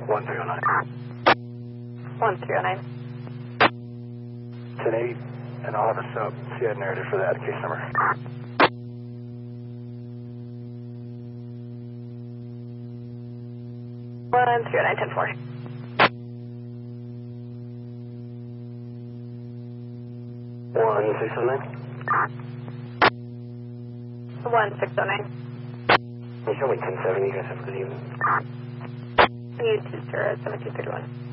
1309. 1309. 1080, and I'll have a sub CI narrative for that case number. One 309 10-4. 1609. 1609. You show me 1070, you guys have a good evening. You too, sir, 7231.